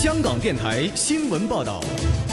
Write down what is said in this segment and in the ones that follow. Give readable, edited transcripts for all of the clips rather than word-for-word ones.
香港电台新闻报道。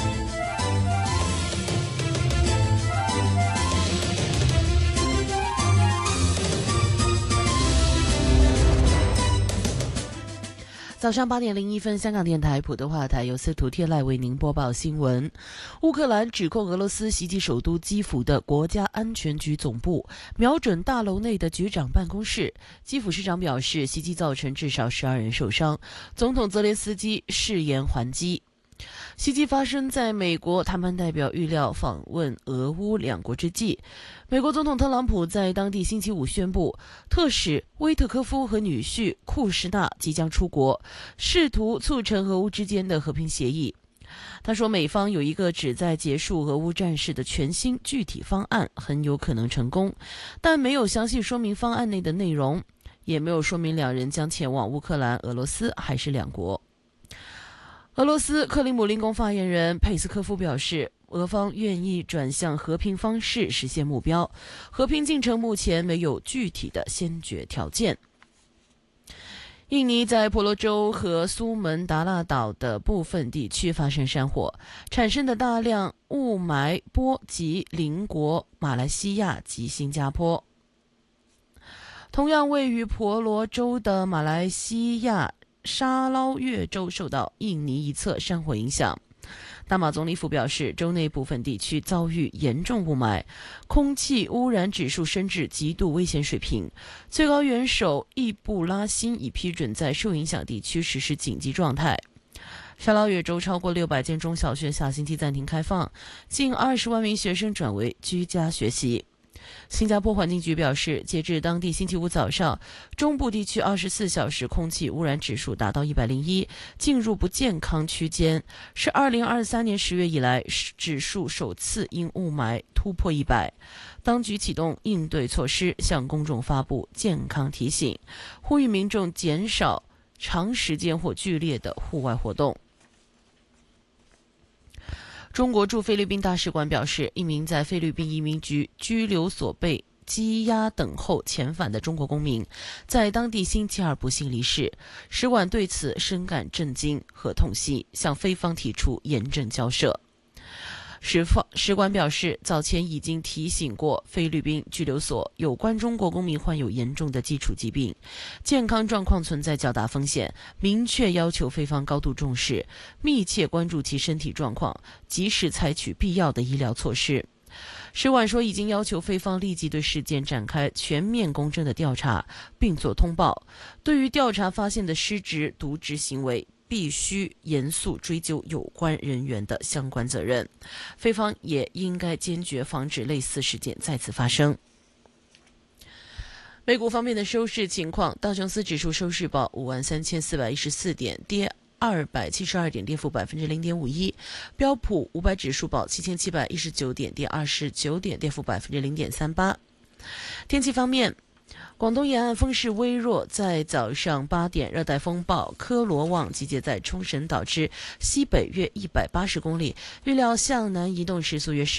早上8点01分，香港电台普通话台由司徒天籁为您播报新闻。乌克兰指控俄罗斯袭击首都基辅的国家安全局总部，瞄准大楼内的局长办公室。基辅市长表示，袭击造成至少12人受伤。总统泽连斯基誓言还击。袭击发生在美国谈判代表预料访问俄乌两国之际。美国总统特朗普在当地星期五宣布，特使威特科夫和女婿库什纳即将出国，试图促成俄乌之间的和平协议。他说，美方有一个旨在结束俄乌战事的全新具体方案，很有可能成功，但没有详细说明方案内的内容，也没有说明两人将前往乌克兰、俄罗斯还是两国。俄罗斯克里姆林宫发言人佩斯科夫表示，俄方愿意转向和平方式实现目标，和平进程目前没有具体的先决条件。印尼在婆罗洲和苏门答腊岛的部分地区发生山火，产生的大量雾霾波及邻国马来西亚及新加坡。同样位于婆罗洲的马来西亚沙捞越州受到印尼一侧山火影响。大马总理府表示，州内部分地区遭遇严重雾霾，空气污染指数升至极度危险水平。最高元首易布拉欣已批准在受影响地区实施紧急状态。沙捞越州超过600间中小学下星期暂停开放，近20万名学生转为居家学习。新加坡环境局表示，截至当地星期五早上，中部地区24小时空气污染指数达到101，进入不健康区间，是2023年10月以来指数首次因雾霾突破100。当局启动应对措施，向公众发布健康提醒，呼吁民众减少长时间或剧烈的户外活动。中国驻菲律宾大使馆表示，一名在菲律宾移民局拘留所被羁押等候遣返的中国公民，在当地星期二不幸离世。使馆对此深感震惊和痛惜，向菲方提出严正交涉。使馆表示，早前已经提醒过菲律宾拘留所，有关中国公民患有严重的基础疾病，健康状况存在较大风险，明确要求菲方高度重视，密切关注其身体状况，及时采取必要的医疗措施。使馆说，已经要求菲方立即对事件展开全面公正的调查，并作通报。对于调查发现的失职渎职行为，必须严肃追究有关人员的相关责任，菲方也应该坚决防止类似事件再次发生。美股方面的收市情况，道琼斯指数收市报53414点，跌272点，跌幅0.51%。标普500指数报7719点，跌29点，跌幅0.38%。天气方面，广东沿岸风势微弱，在早上8点，热带风暴科罗旺集结在冲绳岛之西北约180公里，预料向南移动时速约